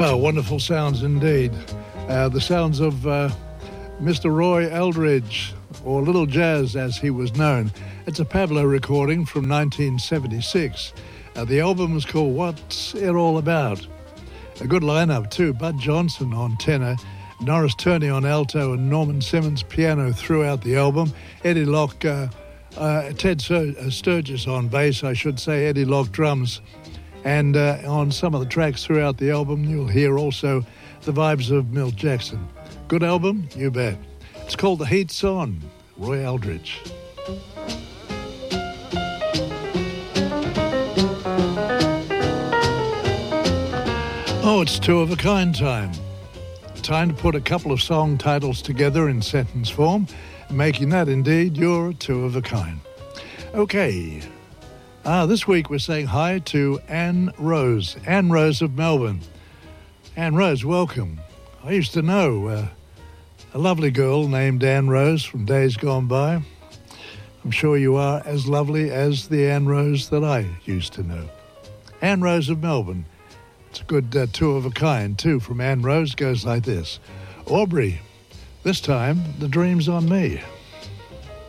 Oh, wonderful sounds indeed. The sounds of Mr. Roy Eldridge, or Little Jazz as he was known. It's a Pablo recording from 1976. The album is called What's It All About? A good lineup too. Bud Johnson on tenor, Norris Turney on alto, and Norman Simmons piano throughout the album. Eddie Locke, Ted Sturgis on bass, I should say. Eddie Locke drums. And on some of the tracks throughout the album, you'll hear also the vibes of Milt Jackson. Good album? You bet. It's called The Heat's On, Roy Eldridge. Oh, it's two of a kind time. Time to put a couple of song titles together in sentence form, making that indeed your two of a kind. Okay. This week we're saying hi to Anne Rose of Melbourne. Anne Rose, welcome. I used to know a lovely girl named Anne Rose from days gone by. I'm sure you are as lovely as the Anne Rose that I used to know. Anne Rose of Melbourne. It's a good two of a kind too from Anne Rose. Goes like this. Aubrey, this time the dream's on me.